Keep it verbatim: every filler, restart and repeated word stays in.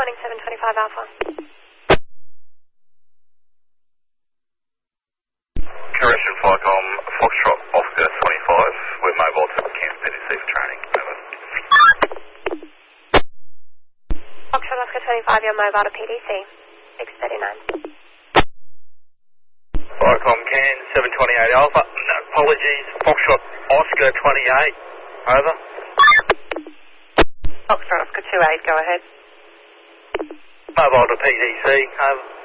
morning, seven twenty-five Alpha. Correction, Flycom, Foxtrot, Oscar twenty-five. We're mobile to Cairns P D C for training. Over. Foxtrot, Oscar twenty-five, you're mobile to P D C. six thirty-nine. Flycom, Cairns seven twenty-eight Alpha. No, apologies, Foxtrot, Oscar twenty-eight. Over. Foxtrot, Oscar two eight, go ahead. Mobile to P D C. Over.